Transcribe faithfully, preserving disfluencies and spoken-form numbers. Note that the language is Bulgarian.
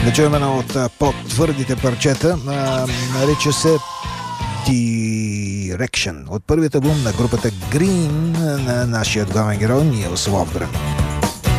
Да чуем едно от по-твърдите парчета. А, нарича се Direction. От първият албум на групата Green на нашия главен герой Нилс Ловгрен.